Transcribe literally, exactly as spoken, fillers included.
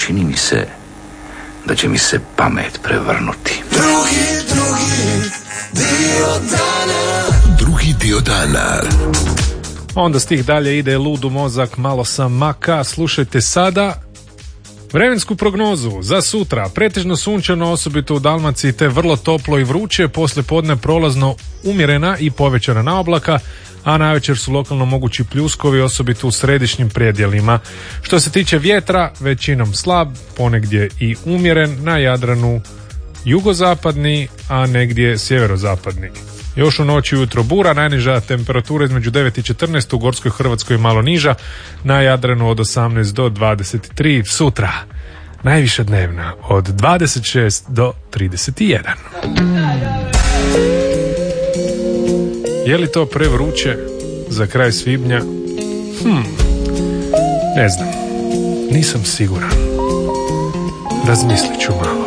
čini mi se da će mi se pamet prevrnuti. Drugi, drugi dio dana. Drugi dio dana. Onda stih dalje ide ludu mozak, malo sam maka. Slušajte sada vremensku prognozu za sutra. Pretežno sunčano, osobito u Dalmaciji, te vrlo toplo i vruće. Poslije podne prolazno umjerena i povećana oblaka, a navečer su lokalno mogući pljuskovi, osobito u središnjim predjelima. Što se tiče vjetra, većinom slab, ponegdje i umjeren, na Jadranu jugozapadni, a negdje sjeverozapadni. Još u noći ujutro bura, najniža temperatura između devet i četrnaest, u Gorskoj Hrvatskoj malo niža, na Jadranu od osamnaest do dvadeset tri. Sutra najviša dnevna od dvadeset šest do trideset jedan. Je li to prevruće za kraj svibnja? Hm, ne znam, nisam siguran. Razmislit ću malo.